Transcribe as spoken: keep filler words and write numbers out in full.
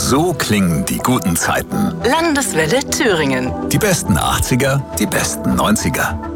So klingen die guten Zeiten. Landeswelle Thüringen. Die besten achtziger, die besten neunziger.